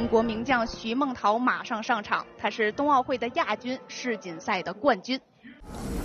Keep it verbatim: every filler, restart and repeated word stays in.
中国名将徐梦桃马上上场，她是冬奥会的亚军，世锦赛的冠军。